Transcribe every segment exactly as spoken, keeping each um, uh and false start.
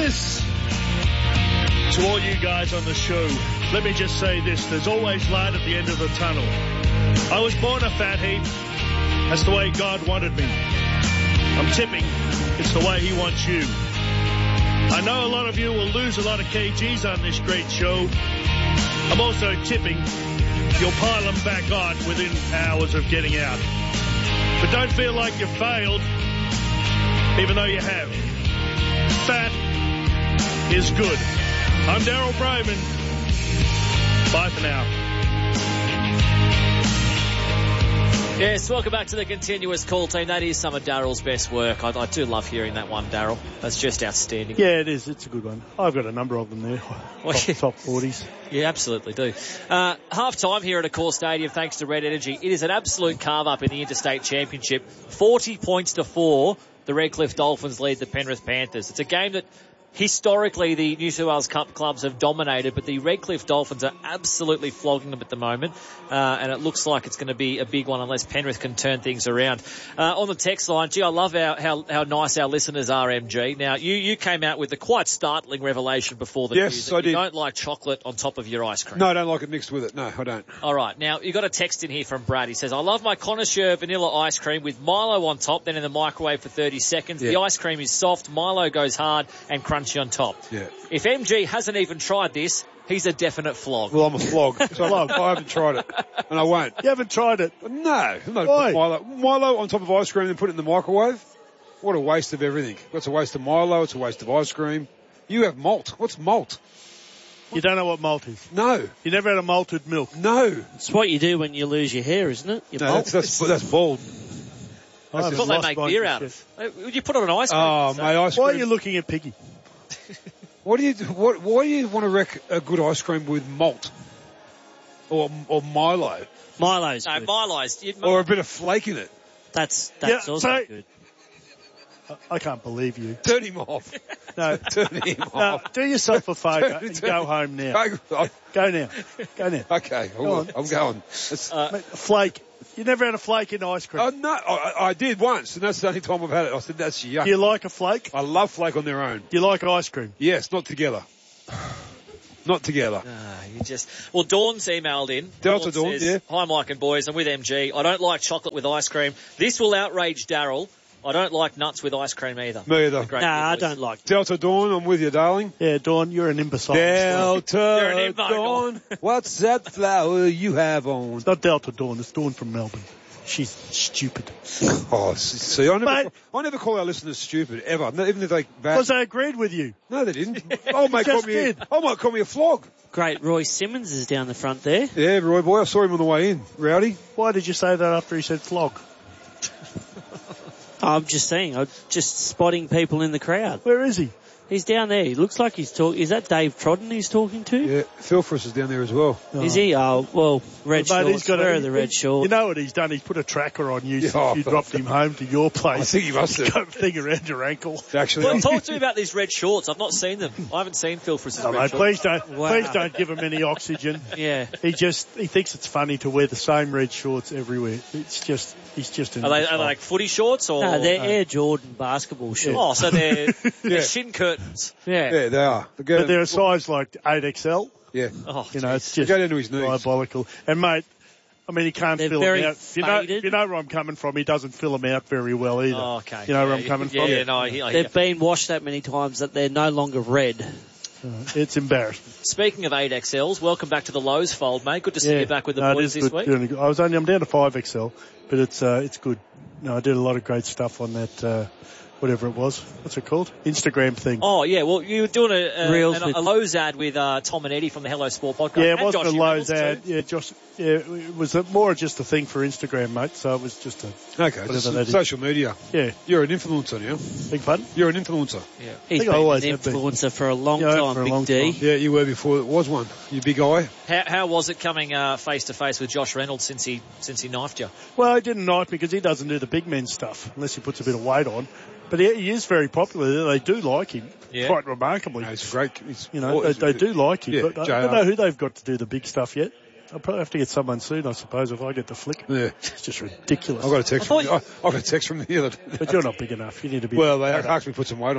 this. To all you guys on the show, let me just say this. There's always light at the end of the tunnel. I was born a fat heap. That's the way God wanted me. I'm tipping it's the way he wants you. I know a lot of you will lose a lot of kgs on this great show. I'm also tipping you'll pile them back on within hours of getting out. But don't feel like you've failed, even though you have. Fat is good. I'm Daryl Brayman. Bye for now. Yes, welcome back to the continuous call team. That is some of Daryl's best work. I, I do love hearing that one, Daryl. That's just outstanding. Yeah, it is. It's a good one. I've got a number of them there. Top, top forties. You absolutely do. Uh, half time here at Accor Stadium, thanks to Red Energy. It is an absolute carve-up in the Interstate Championship. forty points to four. The Redcliffe Dolphins lead the Penrith Panthers. It's a game that historically the New South Wales Cup clubs have dominated, but the Redcliffe Dolphins are absolutely flogging them at the moment, uh, and it looks like it's going to be a big one unless Penrith can turn things around. Uh, on the text line, gee, I love our, how, how nice our listeners are, M G. Now, you, you came out with a quite startling revelation before the yes, news that I you did. don't like chocolate on top of your ice cream. No, I don't like it mixed with it. No, I don't. All right. Now, you got a text in here from Brad. He says, I love my connoisseur vanilla ice cream with Milo on top, then in the microwave for thirty seconds. Yeah. The ice cream is soft, Milo goes hard, and crunchy on top. Yeah. If M G hasn't even tried this, he's a definite flog. Well, I'm a flog. So I haven't tried it, and I won't. You haven't tried it? No. no Why? Milo. Milo on top of ice cream and put it in the microwave? What a waste of everything. That's a waste of Milo. It's a waste of ice cream. You have malt. What's malt? You don't know what malt is? No. You never had a malted milk? No. It's what you do when you lose your hair, isn't it? You No, bolt. that's, that's, that's bald. I I thought they make beer out of. Would you put it on ice cream? Oh, so? mate, ice cream. Why are you looking at Piggy? What do you, what, why do you want to wreck a good ice cream with malt? Or, or Milo? Milo's No, good. Milo's. You, Or a bit of flake in it? That's that's Yeah, also so- good. I can't believe you. Turn him off. No, Turn him no, off. do yourself a favour Turn- and turn- go home now. Go- Go now. Go now. Okay, I will. on. I'm going. It's- Uh, Mate, a flake. You never had a flake in ice cream. Oh, no, I, I did once, and that's the only time I've had it. I said, that's yuck. Do you like a flake? I love flake on their own. Do you like ice cream? Yes, not together. Not together. Ah, you just well, Dawn's emailed in. Delta Dawn, says, yeah. Hi, Mike and boys. I'm with M G. I don't like chocolate with ice cream. This will outrage Daryl. I don't like nuts with ice cream either. Me either. Great Nah, I voice. don't like. Delta Dawn, I'm with you, darling. Yeah, Dawn, you're an imbecile. Delta You're an imbecile. Dawn, what's that flower you have on? It's not Delta Dawn, it's Dawn from Melbourne. She's stupid. Oh, see, I never, Mate. I never call our listeners stupid, ever. No, even if they bad. Because they agreed with you. No, they didn't. Oh, mate, call Just me, did. oh, might call me a flog. Great, Roy Simmons is down the front there. Yeah, Roy boy, I saw him on the way in. Rowdy. Why did you say that after he said flog? I'm just saying, I'm just spotting people in the crowd. Where is he? He's down there. He looks like he's talking. Is that Dave Trodden he's talking to? Yeah, Philfris is down there as well. Is he? Oh, well, red Mate, shorts. he's got Where a, are the red You shorts? know what he's done? He's put a tracker on you. Yeah, So you oh, dropped him home to your place. I think he must have. Got a thing around your ankle. Actually, Well, talk to me about these red shorts. I've not seen them. I haven't seen Phil for his No, red mate, shorts. please don't, Wow. please don't give him any oxygen. Yeah. He just, he thinks it's funny to wear the same red shorts everywhere. It's just, he's just an Are they, are imbecile. they like footy shorts or? No, they're Air Jordan basketball shorts. Oh, so they're, Yeah. they're shin curtains. Yeah. yeah, they are. They go, But they're a size like eight X L. yeah. Oh, You know, it's They just go down to his knees. diabolical. And mate, I mean, he can't They're fill very them out. If you, know, faded. if you know where I'm coming from, he doesn't fill them out very well either. Oh, okay. You know where Yeah, I'm coming yeah, from? Yeah, no, I, hear- I hear. They've been washed that many times that they're no longer red. It's embarrassing. Speaking of eight X Ls, welcome back to the Lowe's fold, mate. Good to see Yeah. you back with the no, it boys is this good. week. Doing good. I was only, I'm down to five X L, but it's, uh, it's good. No, I did a lot of great stuff on that, uh, whatever it was. What's it called? Instagram thing. Oh, yeah, well, you were doing a, a, Reels an, with- a Lowe's ad with uh, Tom and Eddie from the Hello Sport podcast. yeah, it And wasn't Josh a Lowe's Reynolds, ad. too. Yeah, Josh, yeah, it was a, more just a thing for Instagram, mate. So it was just a, Okay, Whatever just that is. social media. yeah, You're an influencer now. big fun. You're an influencer. Yeah. He's think I been always an have been. influencer for a long Yeah, time, for a Big long D. time. Yeah, you were before it was one. You big eye. How, how was it coming uh, face to face with Josh Reynolds since he since he knifed you? Well, he didn't knife because he doesn't do the big men stuff unless he puts a bit of weight on. But he, he is very popular. They do like him, Yeah. quite remarkably. No, it's great. It's, You know, they, they do like him. Yeah, but I J R. don't know who they've got to do the big stuff yet. I'll probably have to get someone soon, I suppose, if I get the flick. Yeah. It's just ridiculous. I got a text I from. thought I, I got a text from the other. But you're not big enough. You need to be. Well, they asked me to put some weight on.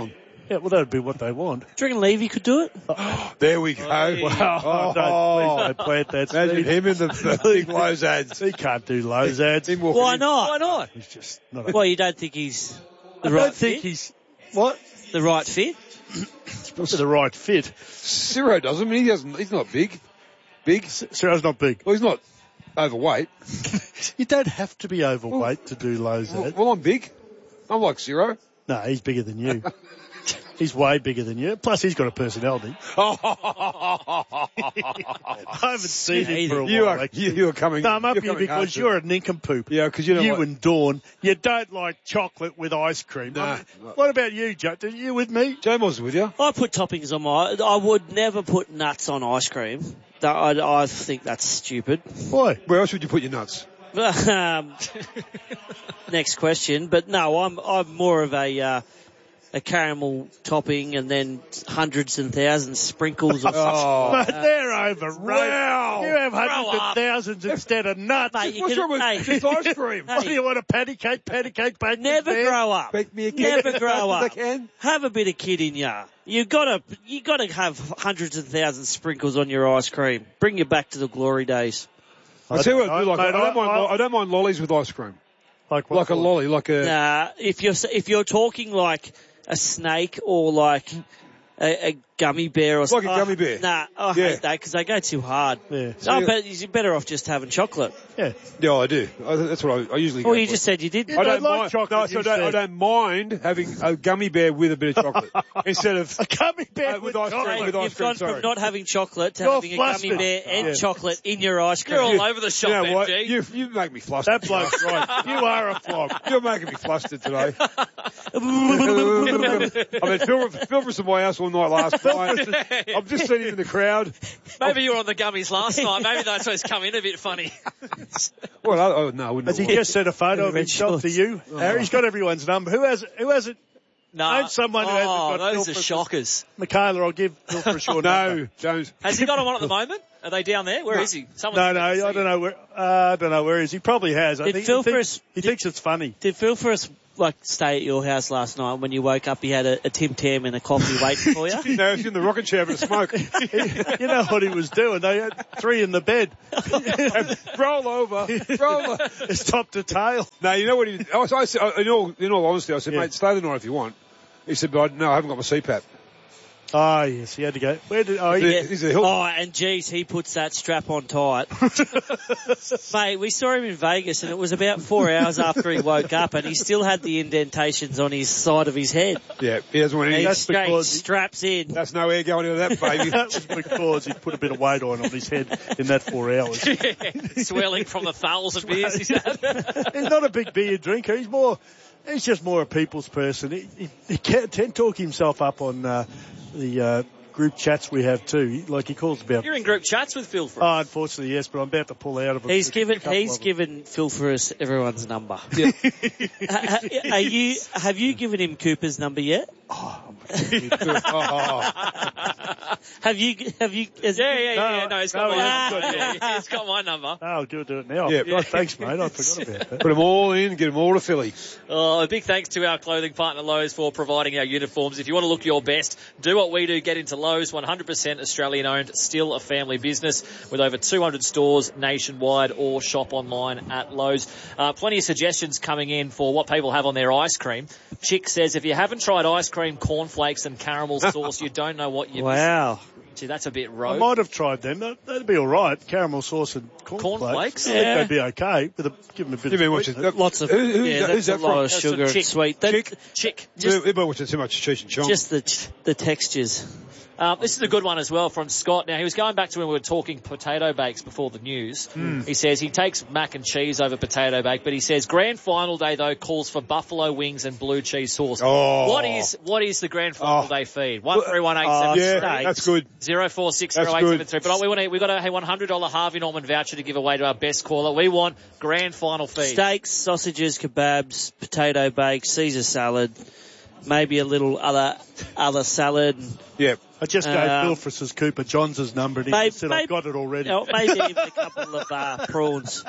Yeah, well, that would be what they want. Do you reckon Levy could do it? There we go. Wow, Oh, don't, please don't plant that imagine seed. him in the, the big Lowe's ads. He can't do Lowe's ads. Him walking Why in. not? Why not? He's just not a... Well, you don't think he's the I right don't think fit? he's... What? The right fit? Probably the right fit. Ciro doesn't. I mean, he doesn't. He's not big. Big. Ciro's not big. Well, he's not overweight. You don't have to be overweight to do Lowe's Well, ads. well, I'm big. I'm like Ciro. No, he's bigger than you. He's way bigger than you. Plus, he's got a personality. I haven't seen him for a while. You are, actually. you, you are coming. No, I'm up you're here coming because hard you're a nincompoop. Yeah, because you know You what? and Dawn, you don't like chocolate with ice cream. Nah. I mean, what about you, Joe? Are you with me? James was with you. I put toppings on my... I would never put nuts on ice cream. That, I, I think that's stupid. Why? Where else would you put your nuts? um, next question. But no, I'm I'm more of a... Uh, a caramel topping and then hundreds and thousands sprinkles of Oh, But they're overrated. Wow. You have hundreds Grow of up. thousands instead of nuts. Mate, you what's can- wrong with hey. just ice cream? What do you want, a patty cake, patty cake, patty Never cake? grow up. Bake me a cake. Never grow as I up. can. Have a bit of kid in ya. You gotta, you gotta have hundreds of thousands of sprinkles on your ice cream. Bring you back to the glory days. I tell you what, I, do like, Mate, I, don't mind, I- I don't mind lollies with ice cream. Like, what Like a sort? lolly, like a. Nah, if you're if you're talking like a snake or like a, a gummy bear or Like something, a gummy bear. Nah, I Yeah. hate that because they go too hard. Yeah. I bet you're better off just having chocolate. Yeah. Yeah, I do. I, that's what I, I usually go Well, you for. just said you did. You I don't don't like mind. chocolate, No, so you I don't, I said. don't mind having a gummy bear with a bit of chocolate instead of. A gummy bear Uh, with, with ice cream, chocolate. with ice You've cream, gone sorry. from not having chocolate to You're having a flustered. gummy bear and Yeah. chocolate in your ice cream. You're all over the shop, You know what? M G. You, you make me flustered. That bloke's right. You are a flog. You're making me flustered today. I've been Phil, Phil was at my house all night last night. I've just seen him in the crowd. Maybe you were on the gummies last night. Maybe that's why it's come in a bit funny. Well, I, oh, no, I wouldn't. Has he have just sent a photo of Red himself to shorts. you? Harry, he's got everyone's number. Who has it? Who has it? No. Name someone who hasn't oh, got those Phil are for- shockers. Michaela, I'll give Phil for a short number. No, don't. Has he got on one at the moment? Are they down there? Where No. is he? Someone's No, no, I don't know where. Uh, I don't know where he is. He probably has. I Did think Phil he thinks, first- he thinks it's funny. Did Phil first like stay at your house last night when you woke up? He had a, a Tim Tam and a coffee waiting for you. No, he's in the rocket chair having a smoke. You know what he was doing? They had three in the bed. Roll over. Roll over. It's top to tail. No, you know what he did? I, was- I said, in all, in all honesty, I said, Yeah. mate, stay the night if you want. He said, but I, no, I haven't got my C PAP. Oh, yes, he had to go. Where did, oh, he, Yeah. He's a hill- Oh, and geez, he puts that strap on tight. Mate, we saw him in Vegas and it was about four hours after he woke up and he still had the indentations on his side of his head. Yeah, he doesn't want And any. he That's straight because he- straps in. That's no air going into that baby. that was because he put a bit of weight on on his head in that four hours. Swelling from the fowls of beers he's had. He's not a big beer drinker. He's more, he's just more a people's person. He, he, he can't tend to talk himself up on uh, the uh, group chats we have too. He, like he calls about. You're in group chats with Phil for Oh, unfortunately, yes, but I'm about to pull out of it. He's A given couple he's of them. given Phil Ferris everyone's number. Yeah. Ha- ha- Are you have you given him Cooper's number yet? oh, Have you have you has- Yeah, yeah, yeah. No, yeah. No, he's got no, my he number. hasn't got Yeah, he's got my number. No, I'll do it, do it now. Yeah. Oh, thanks, mate. I forgot about that. put them all in, get them all to Philly. Oh, a big thanks to our clothing partner Lowe's for providing our uniforms. If you want to look your best, do what we do. Get into Lowe's, one hundred percent Australian owned, still a family business with over two hundred stores nationwide, or shop online at Lowe's. Uh, plenty of suggestions coming in for what people have on their ice cream. Chick says if you haven't tried ice cream, cornflakes and caramel sauce, you don't know what you're Wow. missing. Gee, that's a bit I rogue. might have tried them. That, that'd be all right. Caramel sauce and cornflakes. Cornflakes? I think Yeah. they'd be okay. With a, give them a bit You've been of watching sweetness. that. Lots of Who, who's yeah, that, that's who's that a lot from? of That's sugar from and Chick. sweet. That, Chick? Chick. Just, They've been watching too much Cheech and Chong. just the the textures. Um, this is a good one as well from Scott. Now, he was going back to when we were talking potato bakes before the news. He says he takes mac and cheese over potato bake, but he says grand final day, though, calls for buffalo wings and blue cheese sauce. Oh. What is what is the grand final Oh. day feed? one three one eight Oh, seven yeah, steaks. that's good. zero four six That's zero eight seven three. good. But we want to, we got a one hundred dollars Harvey Norman voucher to give away to our best caller. We want grand final feed. Steaks, sausages, kebabs, potato bake, Caesar salad, maybe a little other other salad. Yeah. I just gave Um, Phil for his Cooper Johns' number and he Maybe- said, maybe- I've got it already. You know, maybe even a couple of uh, prawns.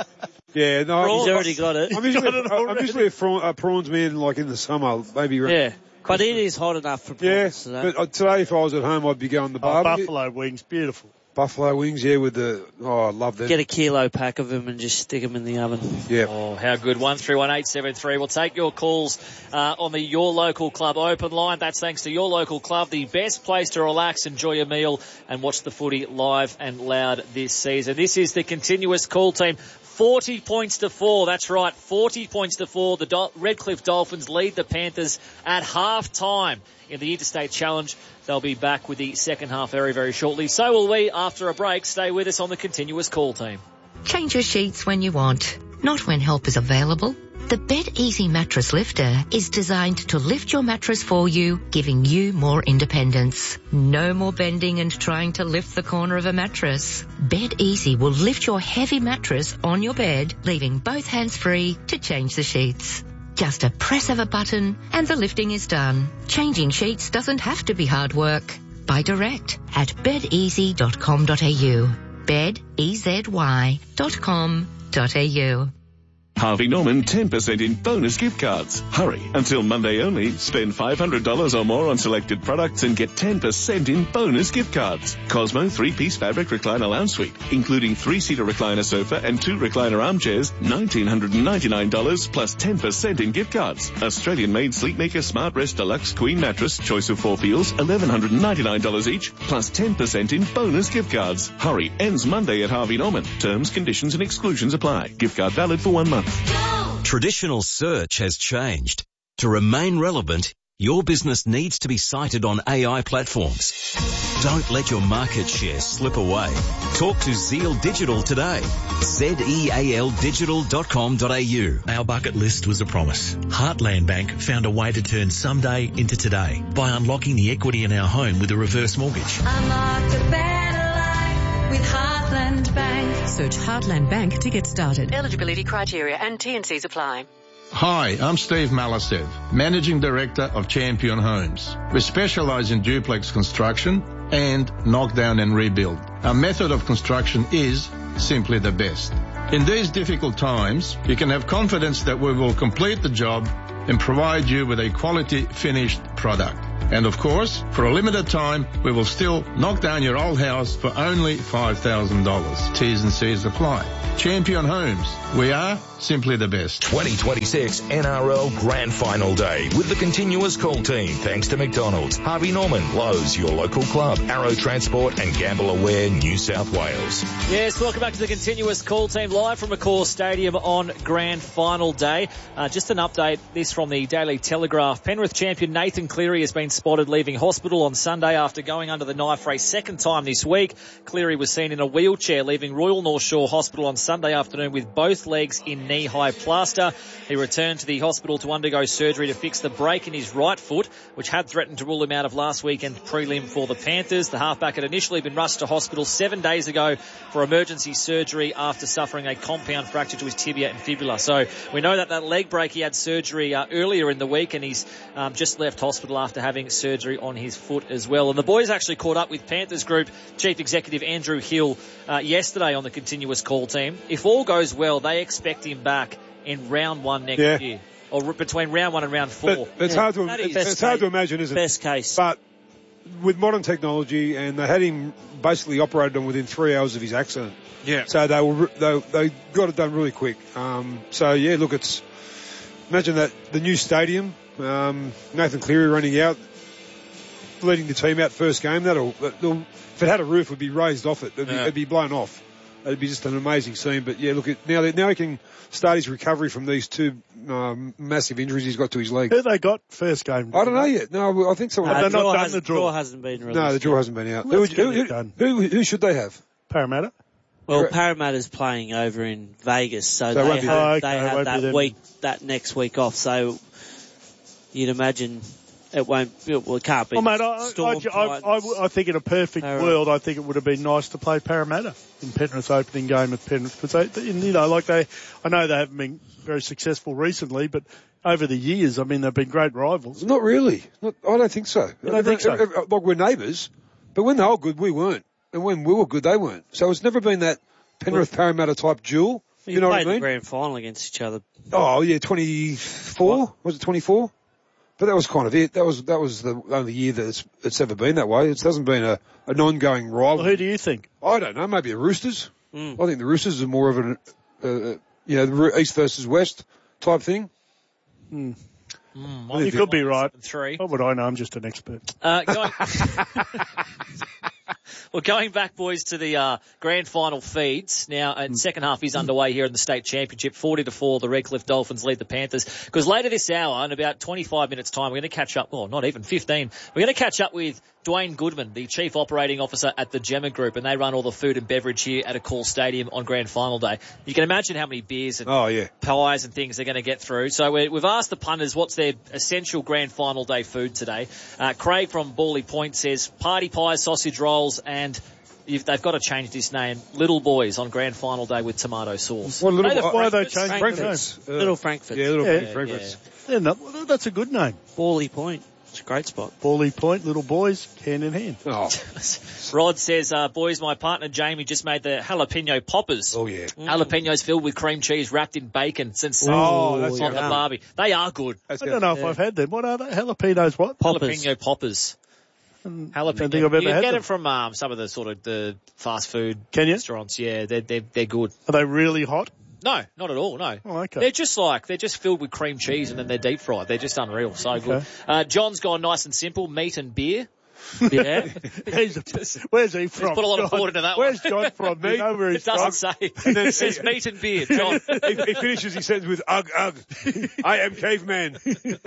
Yeah, no, He's I'm- already got it. I'm usually, I'm usually a, prawn, a prawns man, like in the summer, maybe. around- Yeah. But it is hot enough for Yeah, prawns today. but uh, today if I was at home, I'd be going the Oh, barbecue. buffalo wings, beautiful. Buffalo wings, yeah, with the, oh, I love that. Get a kilo pack of them and just stick them in the oven. Yeah. Oh, how good. one three one eight seven three. We'll take your calls uh, on the Your Local Club open line. That's thanks to Your Local Club, the best place to relax, enjoy a meal and watch the footy live and loud this season. This is the continuous call team. forty points to four. That's right. forty points to four. The Dol- Redcliffe Dolphins lead the Panthers at half time in the Interstate Challenge. They'll be back with the second half very, very shortly. So will we after a break. Stay with us on the continuous call team. Change your sheets when you want, not when help is available. The Bed Easy Mattress Lifter is designed to lift your mattress for you, giving you more independence. No more bending and trying to lift the corner of a mattress. Bed Easy will lift your heavy mattress on your bed, leaving both hands free to change the sheets. Just a press of a button and the lifting is done. Changing sheets doesn't have to be hard work. Buy direct at bed easy dot com dot a u. bed easy dot com dot a u. Harvey Norman ten percent in bonus gift cards. Hurry. Until Monday only, spend five hundred dollars or more on selected products and get ten percent in bonus gift cards. Cosmo three-piece fabric recliner lounge suite, including three-seater recliner sofa and two recliner armchairs, one thousand nine hundred ninety-nine dollars plus ten percent in gift cards. Australian-made Sleepmaker Smart Rest Deluxe Queen Mattress, choice of four feels, one thousand one hundred ninety-nine dollars each, plus ten percent in bonus gift cards. Hurry. Ends Monday at Harvey Norman. Terms, conditions and exclusions apply. Gift card valid for one month. Traditional search has changed. To remain relevant, your business needs to be cited on A I platforms. Don't let your market share slip away. Talk to Zeal Digital today. Z E A L digital dot com dot a u. Our bucket list was a promise. Heartland Bank found a way to turn someday into today by unlocking the equity in our home with a reverse mortgage. Unlock a better life with Heartland Bank. Search Heartland Bank to get started. Eligibility criteria and T and Cs apply. Hi, I'm Steve Malasev, Managing Director of Champion Homes. We specialise in duplex construction and knockdown and rebuild. Our method of construction is simply the best. In these difficult times, you can have confidence that we will complete the job and provide you with a quality finished product. And of course, for a limited time, we will still knock down your old house for only five thousand dollars. T's and C's apply. Champion Homes. We are simply the best. twenty twenty-six N R L Grand Final Day with the continuous call team. Thanks to McDonald's, Harvey Norman, Lowe's, Your Local Club, Arrow Transport and Gamble Aware, New South Wales. Yes, welcome back to the continuous call team live from Accor Stadium on Grand Final Day. Uh, just an update, this from the Daily Telegraph. Penrith champion Nathan Cleary has been spotted leaving hospital on Sunday after going under the knife for a second time this week. Cleary was seen in a wheelchair leaving Royal North Shore Hospital on Sunday afternoon with both legs in knee-high plaster. He returned to the hospital to undergo surgery to fix the break in his right foot, which had threatened to rule him out of last weekend's prelim for the Panthers. The halfback had initially been rushed to hospital seven days ago for emergency surgery after suffering a compound fracture to his tibia and fibula. So we know that that leg break, he had surgery uh, earlier in the week, and he's um, just left hospital after having surgery on his foot as well. And the boys actually caught up with Panthers Group Chief Executive Andrew Hill uh, yesterday on the continuous call team. If all goes well, they expect him back in round one next yeah. year, or between round one and round four. But it's yeah. hard to That it's, is- it's hard to imagine, isn't it? Best case. But with modern technology, and they had him basically operated on within three hours of his accident. Yeah. So they were they they got it done really quick. Um, so yeah, look, it's imagine that the new stadium, um, Nathan Cleary running out, leading the team out first game. That'll, that'll if it had a roof, it would be raised off it. It'd be, Yeah. it'd be blown off. It'd be just an amazing scene. But yeah, look, now that now he can start his recovery from these two um, massive injuries he's got to his leg. Who they got first game? I don't know yet. No, I think so. Have they Uh, not draw done hasn't- the draw? draw hasn't been released. No, the draw hasn't been out. Who, Let's would- get who, it who, done. who, who should they have? Parramatta. Well, Correct. Parramatta's playing over in Vegas, so, So it they won't be have, them. Oh, okay, they it have won't be that them. week, that next week off. So you'd imagine it won't. Well, it can't be. Oh, mate, I, Storm I, I, I, Titans. I think in a perfect Parramatta. world, I think it would have been nice to play Parramatta in Penrith's opening game at Penrith. Because they, you know, like they, I know they haven't been very successful recently, but over the years, I mean, they've been great rivals. Not really. Not, I don't think so. You don't think so? Every- every- Like we're neighbours, but when they were good, we weren't, and when we were good, they weren't. So it's never been that Penrith Parramatta type duel. You, you know played what I mean? the grand final against each other. Oh yeah, twenty-four what? Was it twenty-four? But that was kind of it. That was that was the only year that it's, it's ever been that way. It hasn't been a an ongoing rivalry. Well, who do you think? I don't know. Maybe the Roosters. Mm. I think the Roosters are more of an uh, you know the East versus West type thing. Hmm. Mm, you could be right. Three. What would I know? I'm just an expert. Uh, going, well, going back, boys, to the uh, grand final feeds. Now, uh, second half is underway here in the state championship. forty to four, the Redcliffe Dolphins lead the Panthers. Because later this hour, in about twenty-five minutes' time, we're going to catch up, well, not even fifteen, we're going to catch up with Dwayne Goodman, the Chief Operating Officer at the Gemma Group, and they run all the food and beverage here at a Cool Stadium on grand final day. You can imagine how many beers and oh, yeah. pies and things they're going to get through. So we, we've asked the punters what's their essential grand final day food today. Uh, Craig from Bawley Point says party pies, sausage rolls, and You've, they've got to change this name. Little Boys on grand final day with tomato sauce. What little, Hey, the why are they Frankfurts? changing Frankfurts. the name? Little Frankfurt. Yeah, little Yeah, Frankfurts. Yeah, no, well, that's a good name. Bawley Point. It's a great spot. Bawley Point, little boys, hand in hand. Oh, Rod says, uh, boys, my partner Jamie just made the jalapeno poppers. oh yeah. Mm. Jalapenos filled with cream cheese wrapped in bacon. Sensational. Oh, that's on the yum. barbie. They are good. That's I don't know if I've had them. What are they? Jalapenos what? Poppers. Jalapeno poppers. Jalapeno. Jalapeno. Don't think I've ever you had get them. it from um, some of the sort of the fast food Can you? restaurants. Yeah, they're, they're, they're good. Are they really hot? No, not at all, no. Oh, okay. They're just like, they're just filled with cream cheese and then they're deep fried. They're just unreal. So good. Okay. Uh, John's gone nice and simple. Meat and beer. Yeah. He's a, where's he from? put a lot of John? thought into that Where's one. John from? Do you know where It he's doesn't from? say. It says meat and beer, John. he, he finishes his sentence with ugh ugh. I am caveman.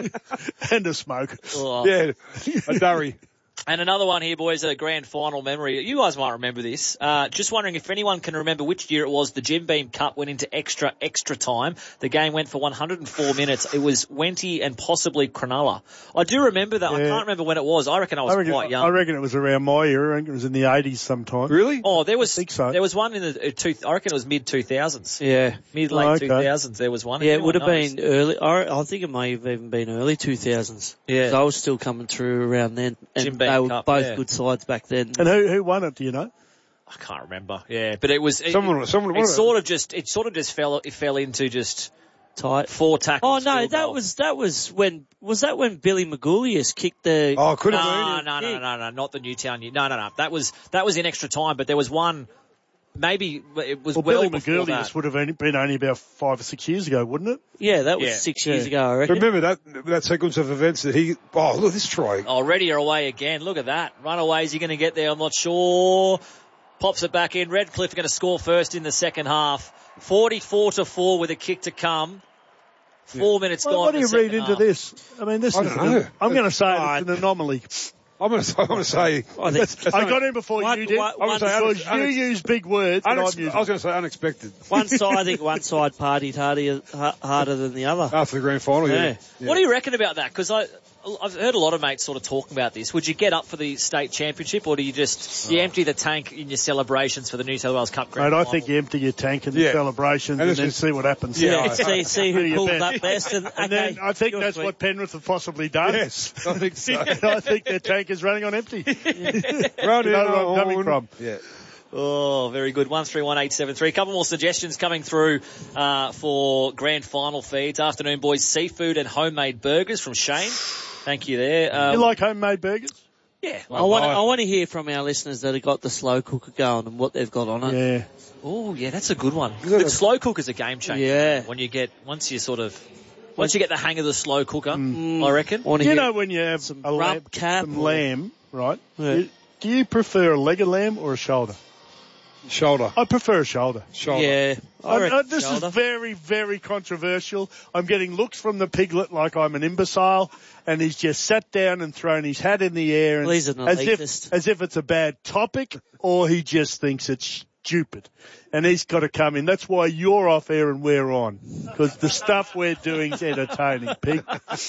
And a smoke. Oh. Yeah, a durry. And another one here, boys, a grand final memory. You guys might remember this. Uh, just wondering if anyone can remember which year it was the Jim Beam Cup went into extra, extra time. The game went for one hundred four minutes. It was Wenty and possibly Cronulla. I do remember that. Yeah. I can't remember when it was. I reckon I was I reckon, quite young. I reckon it was around my era. I reckon it was in the eighties sometime. Really? Oh, there was, I think so. there was one in the uh, two, I reckon it was mid two thousands. Yeah. Mid late Oh, okay. two thousands there was one. Yeah, it Anyone would have knows? been early. I I think it may have even been early two thousands. Yeah. 'Cause I was still coming through around then. And Jim they Beam were Cup, both yeah. good sides back then. And who who won it? Do you know? I can't remember. Yeah, but it was, it, Someone, someone, it sort of just, it sort of just fell, it fell into just Tight. four tackles. Oh no, field that goal. was that was when was that when Billy Magoulias kicked the? Oh, could have No, been. no, no, no, no, not the Newtown. No, no, no. That was that was in extra time, but there was one. Maybe it was Well, well, Billy before Magoulias that. would have only been only about five or six years ago, wouldn't it? Yeah, that was Yeah. six years Yeah. ago. I reckon. Remember that that sequence of events that he. Oh, look, this try. Oh, ready or away again. Look at that. Runaways, you're going to get there. I'm not sure. Pops it back in. Redcliffe going to score first in the second half. forty-four to four with a kick to come. Four minutes Well, gone. what do in you the read second into half. this? I mean, this I is. don't an- know. I'm going to say Oh, it's an anomaly. I'm going to. I'm going to say. I think I got in before One- you did. one- I'm gonna say one- because unex- you use big words. And Unex- I'm using. I was going to say unexpected one side. I think one side partied harder, ha- harder than the other. after the grand final. Yeah. Yeah. What do you reckon about that? Because I, I've heard a lot of mates sort of talking about this. Would you get up for the state championship, or do you just you empty the tank in your celebrations for the New South Wales Cup grand Mate, I final? think you empty your tank in the Yeah. celebrations And and, it's then just- see what happens. Yeah. Yeah, see, see Who who you pulls bet. up best, and, And okay, then I think you're that's sweet. what Penrith have possibly done. Yes, I think so. I think their tank is running on empty. Run You know where I'm on. coming from. Yeah. Oh, very good. one three one eight seven three. A couple more suggestions coming through uh, for grand final feeds. Afternoon, boys. Seafood and homemade burgers from Shane. Thank you there. Um, You like homemade burgers? yeah. I want I want to hear from our listeners that have got the slow cooker going and what they've got on it. Yeah. Oh, yeah, that's a good one. The slow cooker's a game changer. Yeah. When you get, once you sort of, once you get the hang of the slow cooker, Mm. I reckon. I want to You hear know when you have some a lamb, rump cap some or- lamb, right? Yeah. You- do you prefer a leg of lamb or a shoulder? Shoulder. I prefer a shoulder. Shoulder. Yeah, I I- reckon I- this shoulder. is very, very controversial. I'm getting looks from the piglet like I'm an imbecile, and he's just sat down and thrown his hat in the air, and Well, he's an as elitist. if as if it's a bad topic, or he just thinks it's stupid, and he's got to come in. That's why you're off air and we're on, because the stuff we're doing is entertaining. Pig.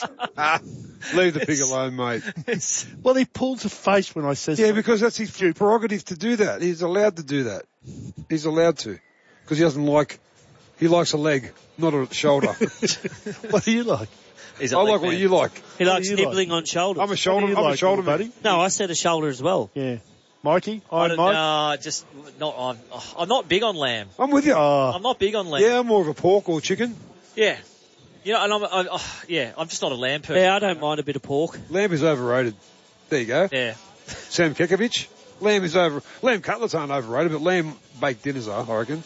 Leave the pig alone, mate. Well, he pulls a face when I say Yeah, because that's his prerogative to do that. He's allowed to do that. He's allowed to, because he doesn't like. He likes a leg, not a shoulder. What do you like? He's a I leg like what man. you like. He What likes do you nibbling on shoulders. I'm a shoulder. What do you I'm like, a shoulder little man. buddy? No, I said a shoulder as well. Yeah. Mikey? I Iron don't Mike? know, just not. I'm, I'm not big on lamb. I'm with you. Oh, I'm not big on lamb. Yeah, I'm more of a pork or chicken. Yeah. You know, and I'm, I, oh, yeah, I'm just not a lamb person. Yeah, I don't mind a bit of pork. Lamb is overrated. There you go. Yeah. Sam Kekovich. Lamb is over. Lamb cutlets aren't overrated, but lamb baked dinners are, I reckon.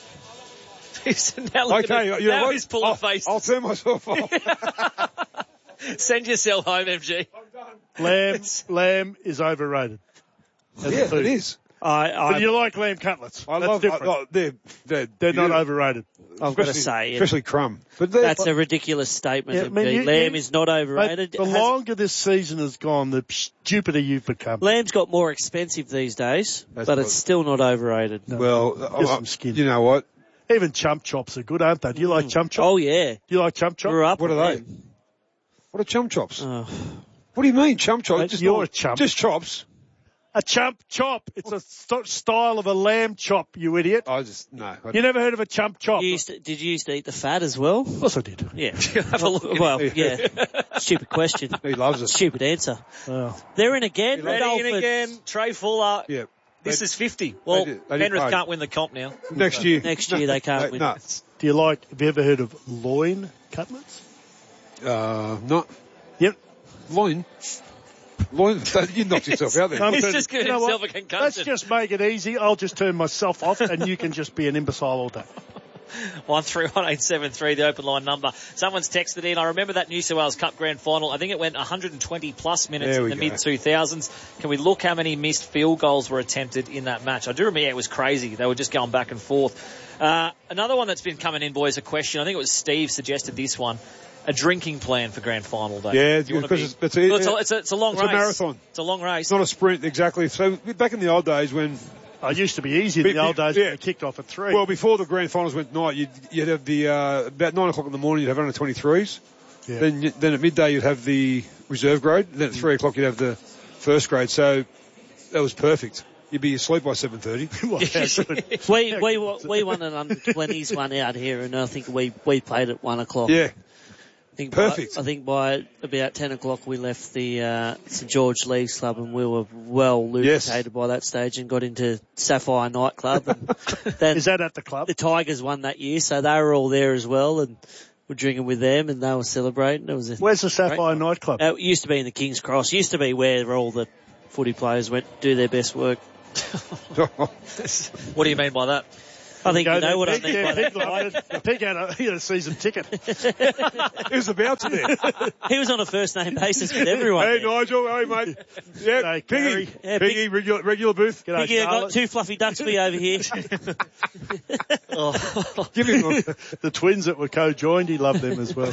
now look Okay, at it. you know Now what? he's pulling I'll, faces. I'll turn myself off. Send yourself home, M G. lamb, lamb is overrated. As a Yeah, food. it is. I, But I, you like lamb cutlets. I That's love. different. I, I, they're they're They're not yeah, overrated. I've got to especially- say, it, especially crumb. But they're- that's a ridiculous statement. Yeah, M G. I mean, you- lamb you- is not overrated. Mate, the Has- longer this season has gone, the stupider you've become. Lamb's got more expensive these days, That's but what- it's still not overrated. well, Just I- some skin. you know what? Even chump chops are good, aren't they? Do you like chump chops? Oh yeah, Do you like chump chops? grew up. What with are they? them. What are chum chops? Oh. What do you mean, chum chops? Mate, just you're not- a chump. Just chops. A chump chop. It's a st- style of a lamb chop, you idiot. I just no. I, You never heard of a chump chop? You used to, did you used to eat the fat as well? Of course I did. Yeah. Have a look at Well, him. yeah. Stupid question. he loves it. Stupid answer. Well, They're in again. the Ready in Dolphins. again. Trey Fuller. Yeah. This They- is fifty. Well, did- they did Penrith pay. can't win the comp now. Next year. Next year they can't win. No. do you like, have you ever heard of loin cutlets? Uh, not Yep. loin. Loin. You knocked yourself out there. Come He's to- just giving you know himself what? a concussion. Let's just make it easy. I'll just turn myself off and you can just be an imbecile all day. one three one eight seven three, the open line number. Someone's texted in. I remember that New South Wales Cup Grand Final. I think it went one hundred twenty plus minutes There in we the go. mid two thousands. Can we look how many missed field goals were attempted in that match? I do remember it was crazy. They were just going back and forth. Uh, another one that's been coming in, boys, a question. I think it was Steve suggested this one. A drinking plan for Grand Final day. Yeah, Do you wanna because be- it's, it's, a, Well, it's, a, it's, a, it's a long it's race. a marathon. It's a long race. It's not a sprint, exactly. So back in the old days when, Oh, it used to be easy in Be- the old be- days yeah. when they kicked off at three. well, before the grand finals went night, you'd, you'd have the, uh, about nine o'clock in the morning, you'd have under twenty-threes. Yeah. Then, you- then at midday, you'd have the reserve grade. Then at three o'clock, you'd have the first grade. So that was perfect. You'd be asleep by seven thirty. Well, yeah, good. We, we, we won an under twenties one out here, and I think we, we played at one o'clock. Yeah. I think Perfect. By, I think by about ten o'clock we left the uh, St George Leagues Club, and we were well lubricated by that stage, and got into Sapphire nightclub. And then Is that at the club? the Tigers won that year, so they were all there as well, and we're drinking with them, and they were celebrating. It was a, Where's the Sapphire nightclub? uh, it used to be in the King's Cross. It used to be where all the footy players went to do their best work. What do you mean by that? I think Go you know there, what I Pig. mean Yeah, by Pig that. loved it. Pig had a, he had a season ticket. He was about to there. He was on a first name basis with everyone. Hey, there. Nigel. Hey, mate. Yeah, Hey, Piggy. Gary. Yeah, Piggy, regular, regular booth. G'day, Piggy, I got Charlotte. two fluffy ducks for you over here. Oh. Give him one. The twins that were co-joined, he loved them as well.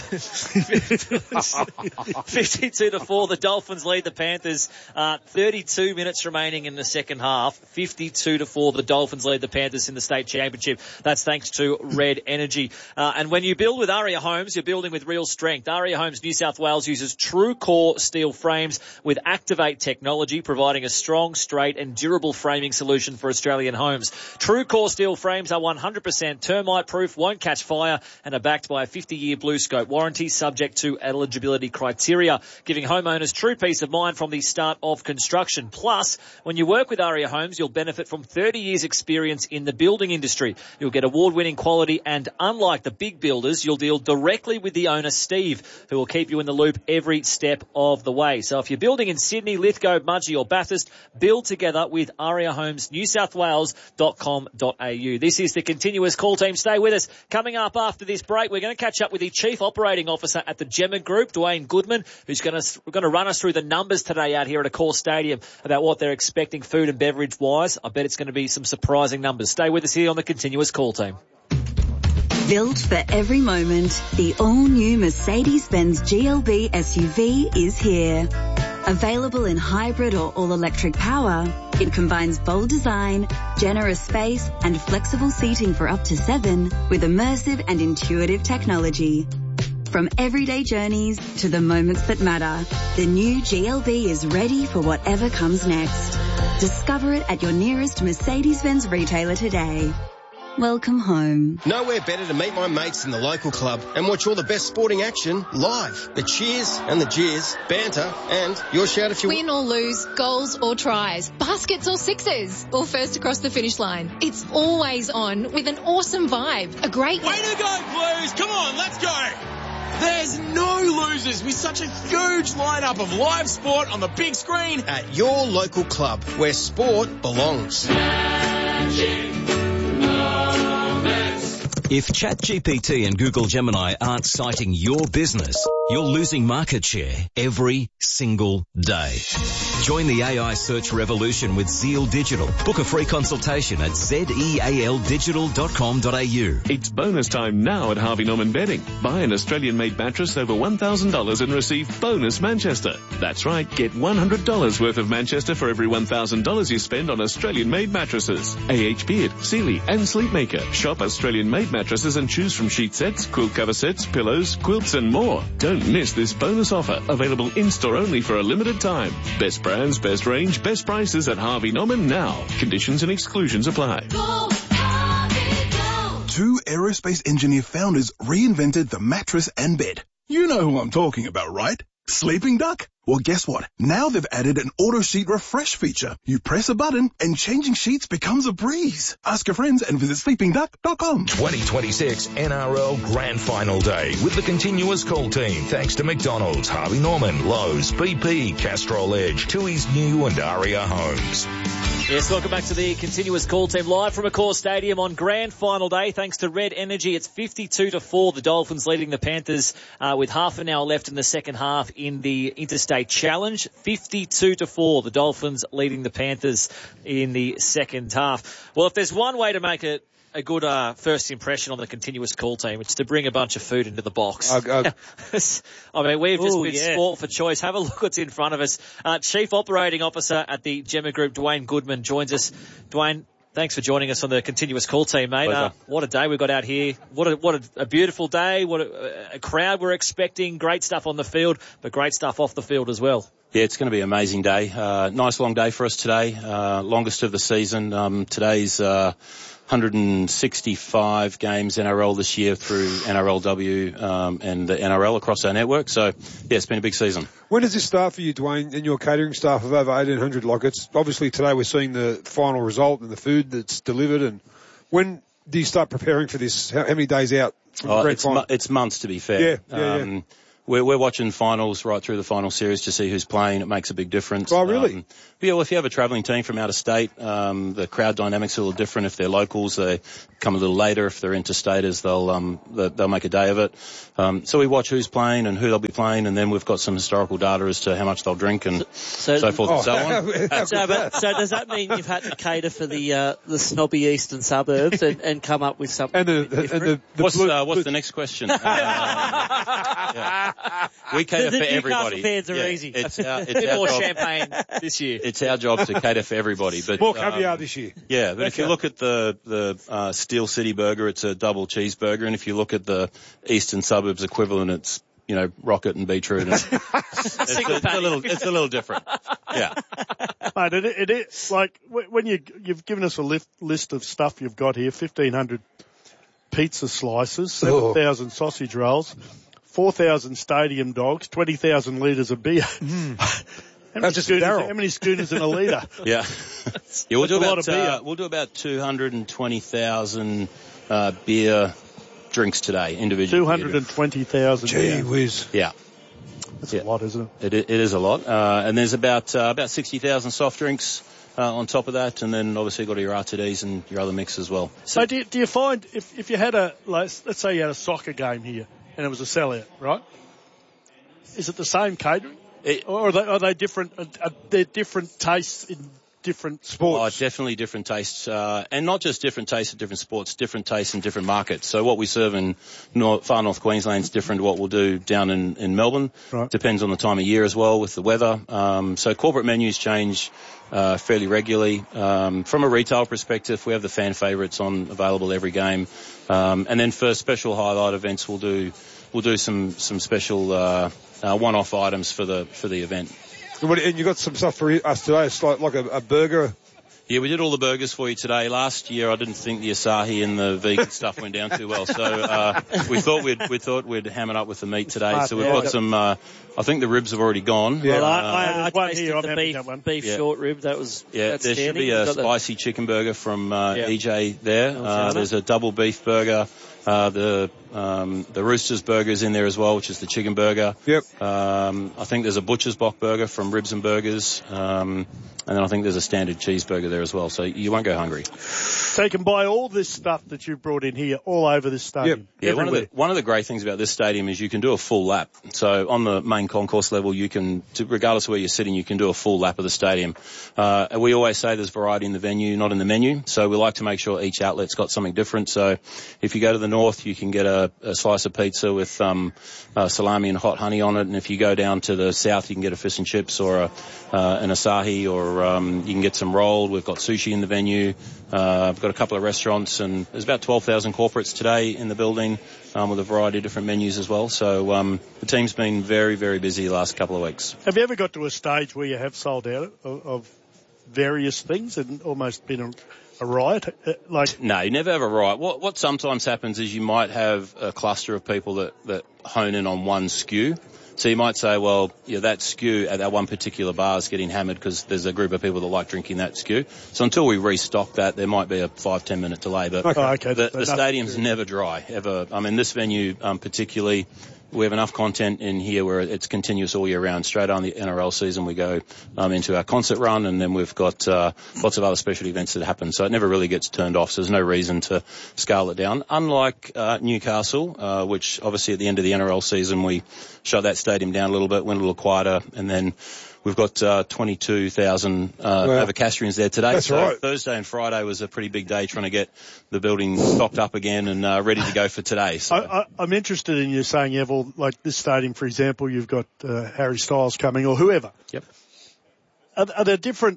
fifty-two to four, the Dolphins lead the Panthers. Uh, thirty-two minutes remaining in the second half. fifty-two to four, the Dolphins lead the Panthers in the state championship. That's thanks to Red Energy. Uh, and when you build with Aria Homes, you're building with real strength. Aria Homes New South Wales uses true core steel frames with Activate technology, providing a strong, straight and durable framing solution for Australian homes. True core steel frames are one hundred percent termite proof, won't catch fire, and are backed by a fifty-year Blue Scope warranty subject to eligibility criteria, giving homeowners true peace of mind from the start of construction. Plus, when you work with Aria Homes, you'll benefit from thirty years experience in the building industry. You'll get award-winning quality, and unlike the big builders, you'll deal directly with the owner, Steve, who will keep you in the loop every step of the way. So if you're building in Sydney, Lithgow, Mudgee or Bathurst, build together with Aria Homes New South Wales dot com dot a u. This is the continuous call team. Stay with us. Coming up after this break, we're going to catch up with the Chief Operating Officer at the Gemma Group, Dwayne Goodman, who's going to, going to run us through the numbers today out here at Accor Stadium about what they're expecting food and beverage wise. I bet it's going to be some surprising numbers. Stay with us here on the continuous call team. Built for every moment, the all-new Mercedes-Benz G L B S U V is here. Available in hybrid or all-electric power, it combines bold design, generous space and flexible seating for up to seven with immersive and intuitive technology. From everyday journeys to the moments that matter, the new G L B is ready for whatever comes next. Discover it at your nearest Mercedes-Benz retailer today. welcome home. Nowhere better to meet my mates in the local club and watch all the best sporting action live. The cheers and the jeers, banter, and your shout if you win or lose, goals or tries, baskets or sixes, or first across the finish line. It's always on with an awesome vibe. A great way to go, Blues! Come on, let's go! There's no losers with such a huge lineup of live sport on the big screen at your local club where sport belongs. If ChatGPT and Google Gemini aren't citing your business, you're losing market share every single day. Join the A I search revolution with Zeal Digital. Book a free consultation at zeal digital dot com dot a u. It's bonus time now at Harvey Norman Bedding. Buy an Australian-made mattress over one thousand dollars and receive bonus Manchester. That's right, get one hundred dollars worth of Manchester for every one thousand dollars you spend on Australian-made mattresses. A H Beard, Sealy and Sleepmaker. Shop Australian-made mattresses and choose from sheet sets, quilt cover sets, pillows, quilts and more. Don't miss this bonus offer. Available in-store only for a limited time. Best brands, best range, best prices at Harvey Norman now. Conditions and exclusions apply. Go, Harvey, go. Two aerospace engineer founders reinvented the mattress and bed. You know who I'm talking about, right? Sleeping Duck? Well, guess what? Now they've added an auto sheet refresh feature. You press a button and changing sheets becomes a breeze. Ask your friends and visit sleeping duck dot com. twenty twenty-six N R L Grand Final Day with the continuous call team. Thanks to McDonald's, Harvey Norman, Lowe's, B P, Castrol Edge, Tui's New and Aria Homes. Yes, welcome back to the continuous call team live from Accor Stadium on Grand Final Day. Thanks to Red Energy, it's fifty-two to four. The Dolphins leading the Panthers uh, with half an hour left in the second half in the Interstate Challenge. fifty-two to four. The Dolphins leading the Panthers in the second half. Well, if there's one way to make it a good uh, first impression on the continuous call team, it's to bring a bunch of food into the box. Uh, uh, I mean, we've just ooh, been yeah. sport for choice. Have a look what's in front of us. Uh, Chief Operating Officer at the Gemma Group, Dwayne Goodman, joins us. Dwayne, thanks for joining us on the continuous call team, mate. Uh, what a day we've got out here. What a, what a, a beautiful day. What a, a crowd we're expecting. Great stuff on the field, but great stuff off the field as well. Yeah, it's going to be an amazing day. Uh, nice long day for us today. Uh, longest of the season. Um, today's, uh, one hundred sixty-five games N R L this year through N R L W um, and the N R L across our network. So, yeah, it's been a big season. When does this start for you, Dwayne, and your catering staff of over eighteen hundred? Like, it's obviously today we're seeing the final result and the food that's delivered. And when do you start preparing for this? How, how many days out from oh, the grand it's, final? mu- it's months, to be fair. Yeah, yeah, um, yeah. We're, we're watching finals right through the final series to see who's playing. It makes a big difference. Oh, really? Um, yeah, well, if you have a travelling team from out of state, um, the crowd dynamics are a little different. If they're locals, they come a little later. If they're interstaters, they'll um, they'll make a day of it. Um, so we watch who's playing and who they'll be playing, and then we've got some historical data as to how much they'll drink and so, so forth oh, and so on. so, but, so does that mean you've had to cater for the uh, the snobby eastern suburbs and, and come up with something and the, different? And the, the what's, blue, uh, what's the next question? uh, yeah. We cater the, the for everybody. Newcastle fans are yeah, easy. It's our, it's a bit our more job. champagne this year. It's our job to cater for everybody. But more caviar um, this year. Yeah, but okay. if you look at the the uh, Steel City burger, it's a double cheeseburger, and if you look at the eastern suburbs equivalent, it's you know rocket and beetroot. And it's, it's, it's a little it's a little different. Yeah. Mate, it, it, it, like when you you've given us a list list of stuff you've got here: fifteen hundred pizza slices, seven thousand oh. sausage rolls, four thousand stadium dogs, twenty thousand litres of beer. Mm. How many, just schooners, how many schooners in a litre? Yeah. Yeah, we'll do That's a lot about, of beer. uh, we'll do about two hundred twenty thousand, uh, beer drinks today, individual. two hundred twenty thousand. Gee whiz. Yeah. That's yeah. a lot, isn't it? It, it is a lot. Uh, and there's about, uh, about sixty thousand soft drinks, uh, on top of that. And then obviously got your R T Ds and your other mix as well. So do you, do you find if, if you had a, like, let's say you had a soccer game here and it was a sellout, right? Is it the same catering? It, or are they, are they different? Are, are there different tastes in different sports? Oh, definitely different tastes, uh, and not just different tastes in different sports, different tastes in different markets. So what we serve in North, far North Queensland is different to what we'll do down in, in Melbourne. Right. Depends on the time of year as well with the weather. Um, so corporate menus change uh, fairly regularly. Um, from a retail perspective, we have the fan favourites on available every game, um, and then for special highlight events, we'll do we'll do some some special uh, uh, one-off items for the for the event. And you got some stuff for us today. It's like, like a, a burger. Yeah, we did all the burgers for you today. Last year, I didn't think the Asahi and the vegan stuff went down too well, so uh, we thought we'd we thought we'd ham it up with the meat today. Smart, so we've yeah. got some. Uh, I think the ribs have already gone. Yeah. Well, I, Uh, I, I one tasted here, I'm the happy beef, to have one. beef Yeah. short rib. That was Yeah, there outstanding. should be a Got the- spicy chicken burger from uh, Yeah. E J there. Uh, there's a double beef burger. Uh, the um, the Roosters burger's in there as well, which is the chicken burger. Yep. Um, I think there's a Butcher's Block burger from Ribs and Burgers. Um, and then I think there's a standard cheeseburger there as well, so you won't go hungry. So you can buy all this stuff that you've brought in here all over this stadium. Yeah, one of, the, Everywhere. one of the great things about this stadium is you can do a full lap. So on the main concourse level, you can, to, regardless of where you're sitting, you can do a full lap of the stadium. Uh, and we always say there's variety in the venue, not in the menu. So we like to make sure each outlet's got something different. So if you go to the north, you can get a, a slice of pizza with um, uh, salami and hot honey on it. And if you go down to the south, you can get a fish and chips or a, uh, an Asahi, or um, you can get some rolled. We've got sushi in the venue. Uh, we've got a couple of restaurants, and there's about twelve thousand corporates today in the building, um, with a variety of different menus as well. So um, the team's been very, very busy the last couple of weeks. Have you ever got to a stage where you have sold out of, of various things and almost been a, a riot? Uh, Like, No, you never have a riot. What, what sometimes happens is you might have a cluster of people that, that hone in on one S K U. So you might say, well, yeah, that S K U at that one particular bar is getting hammered because there's a group of people that like drinking that S K U. So until we restock that, there might be a five, ten minute delay. But Okay. Oh, okay. the, But the nothing stadium's to- never dry, ever. I mean, this venue um, particularly, we have enough content in here where it's continuous all year round. Straight on the N R L season, we go um, into our concert run, and then we've got uh, lots of other special events that happen. So it never really gets turned off. So there's no reason to scale it down. Unlike uh, Newcastle, uh, which obviously at the end of the N R L season we shut that stadium down a little bit, went a little quieter, and then we've got uh, twenty-two thousand uh, Wow. Novocastrians there today. That's so right. Thursday and Friday was a pretty big day trying to get the building stocked up again and uh, ready to go for today. So. I, I, I'm interested in you saying you have all, like this stadium, for example, you've got uh, Harry Styles coming or whoever. Yep. Are, are there different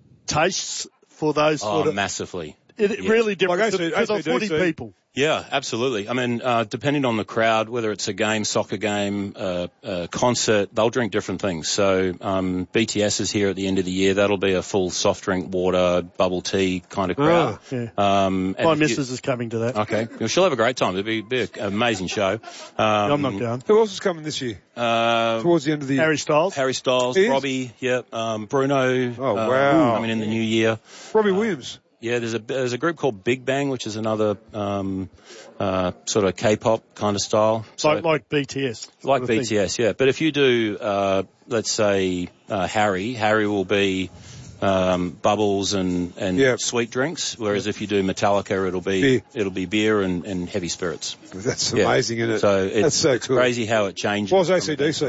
tastes for those Oh, sort of... massively. It, Yeah. Really different Like because of A C D C. forty people. Yeah, absolutely. I mean, uh, depending on the crowd, whether it's a game, soccer game, uh, a concert, they'll drink different things. So, um, B T S is here at the end of the year. That'll be a full soft drink, water, bubble tea kind of crowd. Ah, yeah. Um, and My if you- missus is coming to that. Okay. Well, she'll have a great time. It'll be, be an amazing show. Um, I'm not going. Who else is coming this year? Uh, Towards the end of the year. Harry Styles. Harry Styles, He is? Robbie, yeah, um, Bruno. Oh, uh, wow. Coming in the new year. Robbie Williams. Yeah, there's a there's a group called Big Bang, which is another um, uh, sort of K-pop kind of style. So, Like, like B T S. like sort of B thing. T S, yeah. But if you do, uh, let's say uh, Harry, Harry will be um, bubbles and and Yep. sweet drinks, whereas if you do Metallica, it'll be Beer. it'll be beer and, and heavy spirits. That's Yeah. amazing, isn't it? So it's, That's so it's cool. crazy how it changes. What was A C D C?